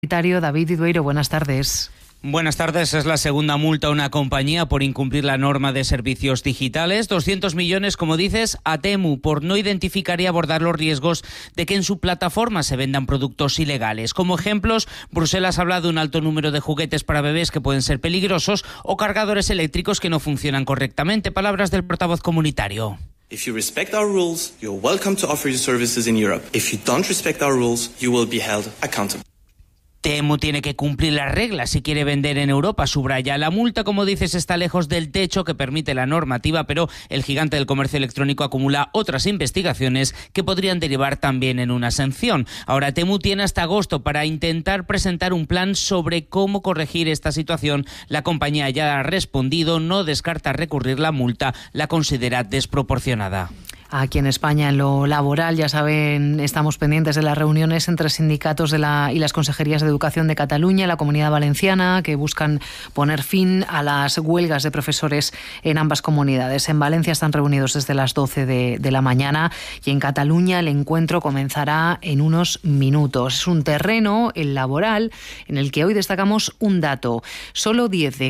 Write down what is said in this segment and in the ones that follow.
comunitario. David Idueiro, buenas tardes. Buenas tardes. Es la segunda multa a una compañía por incumplir la norma de servicios digitales. 200 millones, como dices, a Temu por no identificar y abordar los riesgos de que en su plataforma se vendan productos ilegales. Como ejemplos, Bruselas habla de un alto número de juguetes para bebés que pueden ser peligrosos o cargadores eléctricos que no funcionan correctamente. Palabras del portavoz comunitario. If you respect our rules, you're welcome to offer your services in Europe. If you don't respect our rules, you will be held accountable. Temu tiene que cumplir las reglas si quiere vender en Europa, subraya. La multa, como dices, está lejos del techo que permite la normativa, pero el gigante del comercio electrónico acumula otras investigaciones que podrían derivar también en una sanción. Ahora Temu tiene hasta agosto para intentar presentar un plan sobre cómo corregir esta situación. La compañía ya ha respondido, no descarta recurrir la multa, la considera desproporcionada. Aquí en España, en lo laboral, ya saben, estamos pendientes de las reuniones entre sindicatos y las consejerías de Educación de Cataluña y la Comunidad Valenciana, que buscan poner fin a las huelgas de profesores en ambas comunidades. En Valencia están reunidos desde las 12 de la mañana y en Cataluña el encuentro comenzará en unos minutos. Es un terreno, el laboral, en el que hoy destacamos un dato. Solo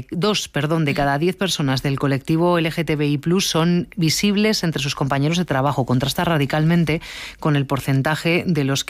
2 de cada 10 personas del colectivo LGTBI+ son visibles entre sus compañeros de trabajo. Contrasta radicalmente con el porcentaje de lo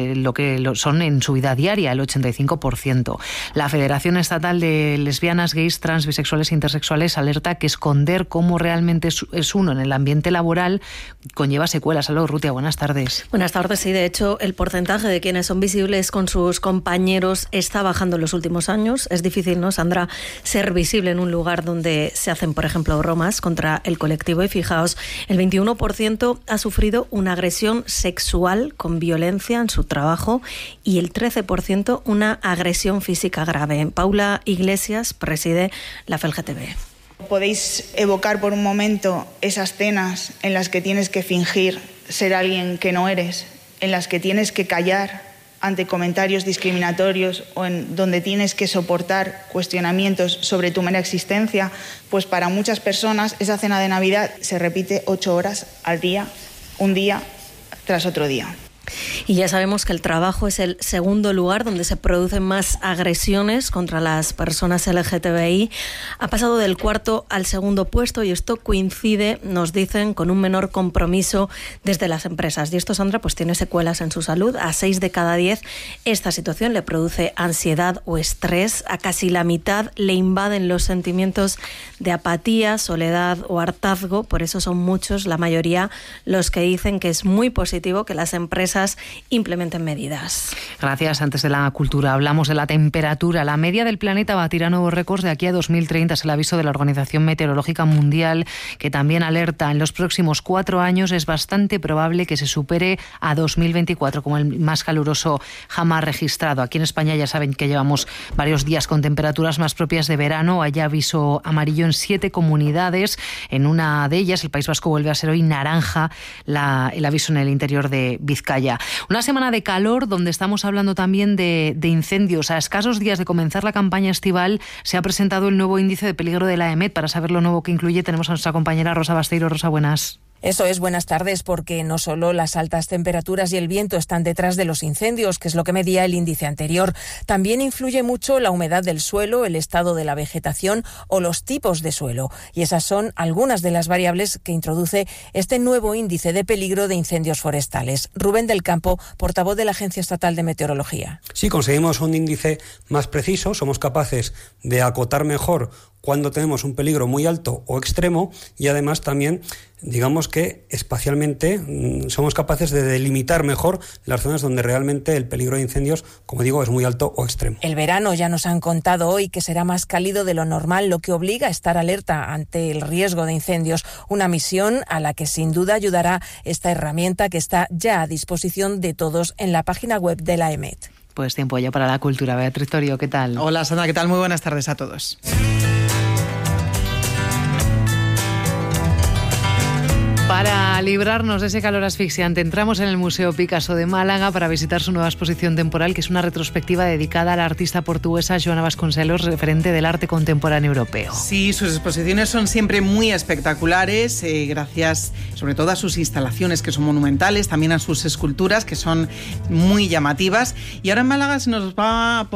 que son en su vida diaria, el 85%. La Federación Estatal de Lesbianas, Gays, Trans, Bisexuales e Intersexuales alerta que esconder cómo realmente es uno en el ambiente laboral conlleva secuelas. Saludos, Rutia, buenas tardes. Buenas tardes, sí. De hecho, el porcentaje de quienes son visibles con sus compañeros está bajando en los últimos años. Es difícil, ¿no, Sandra?, ser visible en un lugar donde se hacen, por ejemplo, bromas contra el colectivo. Y fijaos, el 21% ha sufrido una agresión sexual con violencia en su trabajo y el 13% una agresión física grave. Paula Iglesias preside la FELGTB. ¿Podéis evocar por un momento esas escenas en las que tienes que fingir ser alguien que no eres, en las que tienes que callar ante comentarios discriminatorios o en donde tienes que soportar cuestionamientos sobre tu mera existencia? Pues para muchas personas esa cena de Navidad se repite 8 horas al día, un día tras otro día. Y ya sabemos que el trabajo es el segundo lugar donde se producen más agresiones contra las personas LGTBI. Ha pasado del cuarto al segundo puesto y esto coincide, nos dicen, con un menor compromiso desde las empresas. Y esto, Sandra, pues tiene secuelas en su salud. A 6 de cada 10 esta situación le produce ansiedad o estrés. A casi la mitad le invaden los sentimientos de apatía, soledad o hartazgo. Por eso son muchos, la mayoría, los que dicen que es muy positivo que las empresas implementen medidas. Gracias. Antes de la cultura hablamos de la temperatura. La media del planeta batirá nuevos récords de aquí a 2030. Es el aviso de la Organización Meteorológica Mundial, que también alerta: en los próximos 4 años es bastante probable que se supere a 2024 como el más caluroso jamás registrado. Aquí en España ya saben que llevamos varios días con temperaturas más propias de verano. Hay aviso amarillo en 7 comunidades. En una de ellas, el País Vasco, vuelve a ser hoy naranja el aviso en el interior de Vizcaya. Una semana de calor donde estamos hablando también de incendios. A escasos días de comenzar la campaña estival se ha presentado el nuevo índice de peligro de la EMET. Para saber lo nuevo que incluye tenemos a nuestra compañera Rosa Basteiro. Rosa, buenas. Eso es, buenas tardes, porque no solo las altas temperaturas y el viento están detrás de los incendios, que es lo que medía el índice anterior. También influye mucho la humedad del suelo, el estado de la vegetación o los tipos de suelo. Y esas son algunas de las variables que introduce este nuevo índice de peligro de incendios forestales. Rubén del Campo, portavoz de la Agencia Estatal de Meteorología. Si conseguimos un índice más preciso, somos capaces de acotar mejor cuando tenemos un peligro muy alto o extremo y además también, digamos que espacialmente somos capaces de delimitar mejor las zonas donde realmente el peligro de incendios, como digo, es muy alto o extremo. El verano ya nos han contado hoy que será más cálido de lo normal, lo que obliga a estar alerta ante el riesgo de incendios. Una misión a la que sin duda ayudará esta herramienta que está ya a disposición de todos en la página web de la EMET. Pues tiempo ya para la cultura. Beatriz Torio, ¿qué tal? Hola, Sandra, ¿qué tal? Muy buenas tardes a todos. Para librarnos de ese calor asfixiante, entramos en el Museo Picasso de Málaga para visitar su nueva exposición temporal, que es una retrospectiva dedicada a la artista portuguesa Joana Vasconcelos, referente del arte contemporáneo europeo. Sí, sus exposiciones son siempre muy espectaculares, gracias sobre todo a sus instalaciones, que son monumentales, también a sus esculturas, que son muy llamativas. Y ahora en Málaga se nos va a